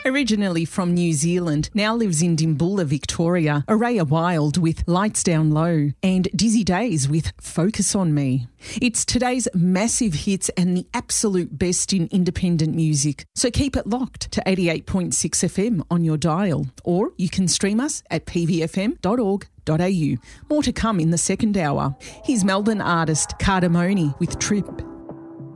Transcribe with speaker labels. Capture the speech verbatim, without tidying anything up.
Speaker 1: Originally from New Zealand, now lives in Dimboola, Victoria, Araya Wild with Lights Down Low and Dizzy Days with Focus on Me. It's today's massive hits and the absolute best in independent music. So keep it locked to eighty-eight point six F M on your dial, or you can stream us at p v f m dot org dot a u. More to come in the second hour. Here's Melbourne artist Cardamone with Trip.